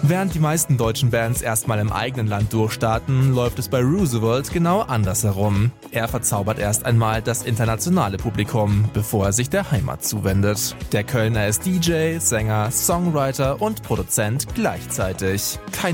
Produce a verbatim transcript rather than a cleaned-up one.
Während die meisten deutschen Bands erstmal im eigenen Land durchstarten, läuft es bei Roosevelt genau andersherum. Er verzaubert erst einmal das internationale Publikum, bevor er sich der Heimat zuwendet. Der Kölner ist D J, Sänger, Songwriter und Produzent gleichzeitig. Kein